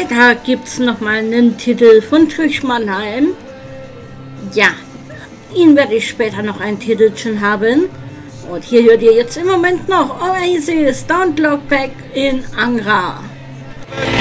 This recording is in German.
Weiter gibt's nochmal einen Titel von Trish Mannheim. Ja, ihn werde ich später noch ein Titelchen haben. Und hier hört ihr jetzt im Moment noch Oasis Don't Look Back in Angra.